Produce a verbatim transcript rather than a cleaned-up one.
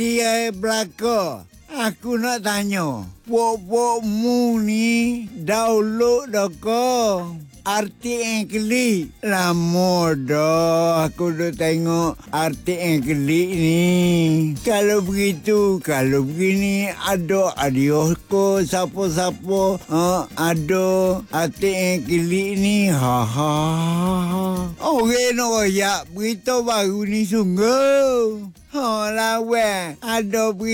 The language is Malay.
Dia belaka. Aku nak tanya. Pok-pokmu ni download dah ke? Arti yang kelik. Lama dah aku dah tengok arti yang kelik ni. Kalau begitu, kalau begini, ada adios ko, siapa-siapa uh, ada arti yang kelik ni. Ha ha ha. Orang nak royak berita baru ni sungguh. Ha lah weh. Ada berita